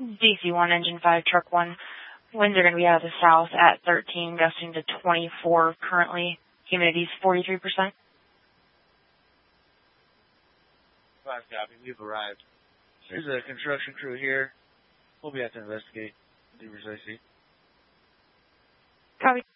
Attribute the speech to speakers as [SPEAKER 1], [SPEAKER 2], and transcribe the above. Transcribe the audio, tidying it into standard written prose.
[SPEAKER 1] DC-1, Engine 5, Truck 1. Winds are going to be out of the south at 13, gusting to 24 currently. Humidity is 43%.
[SPEAKER 2] 5 copy. We've arrived. There's a construction crew here. We'll be out to investigate. Do precisely.
[SPEAKER 1] Copy.